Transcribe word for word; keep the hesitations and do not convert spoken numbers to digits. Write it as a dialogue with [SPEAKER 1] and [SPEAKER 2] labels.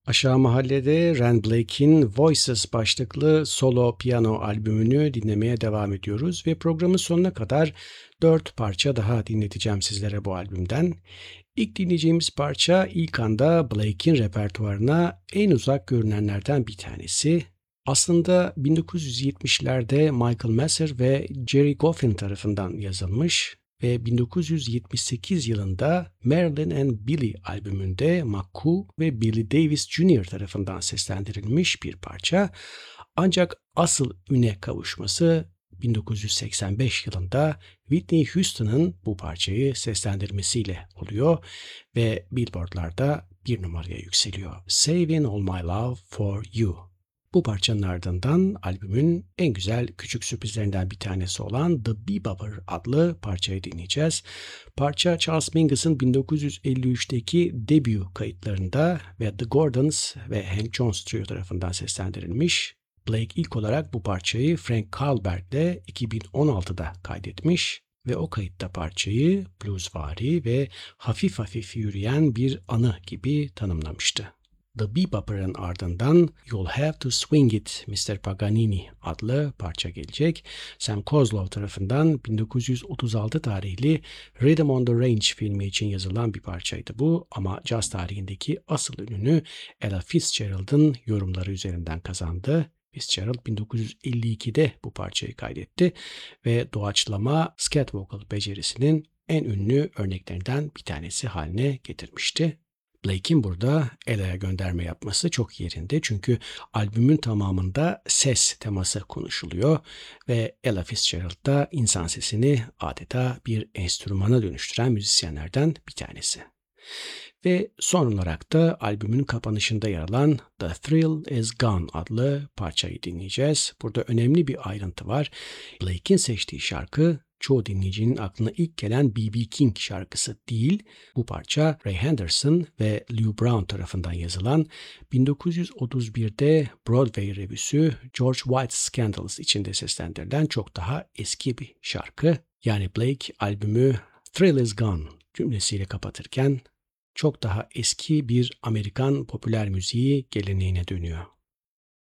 [SPEAKER 1] Aşağı Mahallede Ren Blake'in Voices başlıklı solo piyano albümünü dinlemeye devam ediyoruz ve programın sonuna kadar dört parça daha dinleteceğim sizlere bu albümden. İlk dinleyeceğimiz parça ilk anda Blake'in repertuarına en uzak görünenlerden bir tanesi. Aslında bin dokuz yüz yetmişlerde Michael Messer ve Jerry Goffin tarafından yazılmış ve bin dokuz yüz yetmiş sekiz yılında Marilyn and Billy albümünde McCoo ve Billy Davis Junior tarafından seslendirilmiş bir parça. Ancak asıl üne kavuşması bin dokuz yüz seksen beş yılında Whitney Houston'ın bu parçayı seslendirmesiyle oluyor ve Billboard'larda bir numaraya yükseliyor. Saving All My Love For You. Bu parçanın ardından albümün en güzel küçük sürprizlerinden bir tanesi olan The Bebopper adlı parçayı dinleyeceğiz. Parça Charles Mingus'ın bin dokuz yüz elli üçteki debut kayıtlarında ve The Gordons ve Hank Jones Trio tarafından seslendirilmiş. Blake ilk olarak bu parçayı Frank Carlberg'le iki bin on altıda kaydetmiş ve o kayıtta parçayı bluesvari ve hafif hafif yürüyen bir anı gibi tanımlamıştı. The Bebopper'ın ardından You'll Have to Swing It mister Paganini adlı parça gelecek. Sam Kozlov tarafından bin dokuz yüz otuz altı tarihli Rhythm on the Range filmi için yazılan bir parçaydı bu ama caz tarihindeki asıl ününü Ella Fitzgerald'ın yorumları üzerinden kazandı. Fitzgerald bin dokuz yüz elli ikide bu parçayı kaydetti ve doğaçlama scat vocal becerisinin en ünlü örneklerinden bir tanesi haline getirmişti. Blake'in burada Ella'ya gönderme yapması çok yerinde çünkü albümün tamamında ses teması konuşuluyor ve Ella Fitzgerald da insan sesini adeta bir enstrümana dönüştüren müzisyenlerden bir tanesi. Ve son olarak da albümün kapanışında yer alan The Thrill Is Gone adlı parçayı dinleyeceğiz. Burada önemli bir ayrıntı var. Blake'in seçtiği şarkı çoğu dinleyicinin aklına ilk gelen B B King şarkısı değil. Bu parça Ray Henderson ve Lew Brown tarafından yazılan bin dokuz yüz otuz birde Broadway revüsü George White's Scandals içinde seslendirilen çok daha eski bir şarkı. Yani Blake albümü Thrill Is Gone cümlesiyle kapatırken çok daha eski bir Amerikan popüler müziği geleneğine dönüyor.